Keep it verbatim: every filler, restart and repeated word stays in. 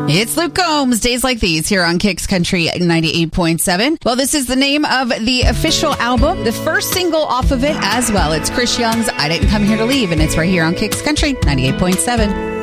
It's Luke Combs, Days Like These, here on Kicks Country ninety-eight point seven. Well, this is the name of the official album, the first single off of it as well. It's Chris Young's I Didn't Come Here to Leave, and it's right here on Kicks Country ninety-eight point seven.